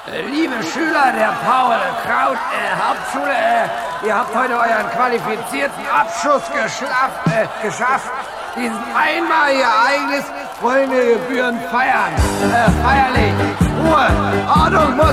Liebe Schüler der Paul-Kraut-Hauptschule, ihr habt heute euren qualifizierten Abschluss geschafft. Dieses einmalige Ereignis wollen wir gebührend feiern. Feierlich. Ruhe. Ordnung muss